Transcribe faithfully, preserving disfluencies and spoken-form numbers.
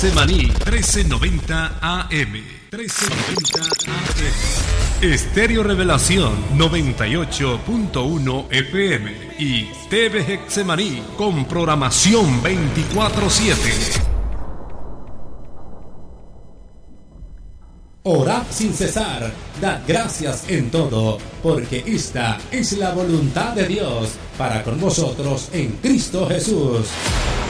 Getsemaní trece noventa A M. trece noventa A M. Estéreo Revelación noventa y ocho punto uno F M y T V Getsemaní con programación veinticuatro siete. Orad sin cesar, dad gracias en todo, porque esta es la voluntad de Dios para con vosotros en Cristo Jesús.